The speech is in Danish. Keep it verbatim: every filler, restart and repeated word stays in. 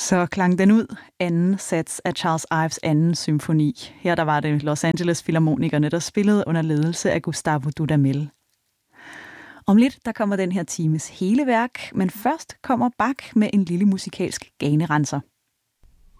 Så klang den ud, anden sats af Charles Ives anden symfoni. Her der var det Los Angeles Filharmonikerne, der spillede under ledelse af Gustavo Dudamel. Om lidt der kommer den her times hele værk, men først kommer Bach med en lille musikalsk ganerenser.